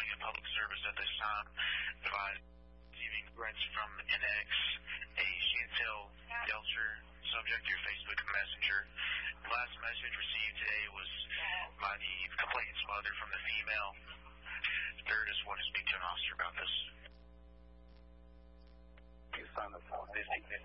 calling a public service at this time. Advise receiving threats from NX, a Chantel Delcher, subject to your Facebook Messenger. The last message received today was by the complainant's mother from the female. Third is want to speak to an officer about this. You sign the phone.